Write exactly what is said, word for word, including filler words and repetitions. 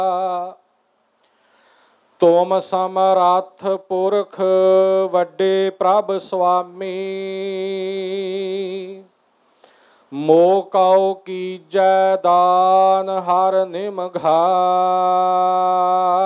ਤੁਮ ਸਮਰੱਥ ਪੁਰਖ ਵੱਡੇ ਪ੍ਰਭ ਸੁਆਮੀ। ਮੋਹ ਕਉ ਕੀਜੈ ਦਾਨ ਹਰ ਨਿਮਘਾਏ।